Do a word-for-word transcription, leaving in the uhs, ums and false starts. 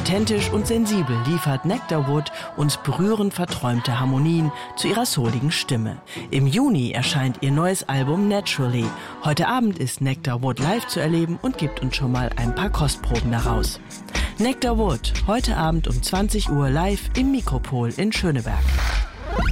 Authentisch und sensibel liefert Nectar Wood uns berührend verträumte Harmonien zu ihrer souligen Stimme. Im Juni erscheint ihr neues Album Naturally. Heute Abend ist Nectar Wood live zu erleben und gibt uns schon mal ein paar Kostproben daraus. Nectar Wood, heute Abend um zwanzig Uhr live im Mikropol in Schöneberg.